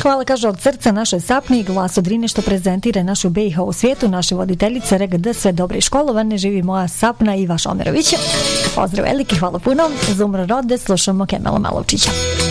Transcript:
Hvala, kaže, od srca naše Sapni, glas od Drine što prezentira našu BiH u svijetu, naše voditeljice RGD, sve dobre i školovane, živi moja Sapna i vaš Omerović. Pozdrav veliki, hvala puno. Zumro rode, slušamo Kemala Malovčića.